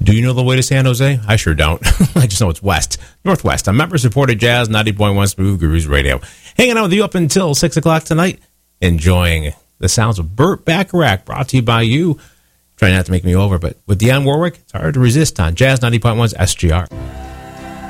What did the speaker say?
Do you know the way to San Jose? I sure don't. I just know it's west. Northwest. I'm member-supported Jazz 90.1 Smooth Grooves Radio. Hanging out with you up until 6 o'clock tonight. Enjoying the sounds of Burt Bacharach, brought to you by you. Trying not to make me over, but with Dionne Warwick, it's hard to resist on Jazz 90.1's SGR.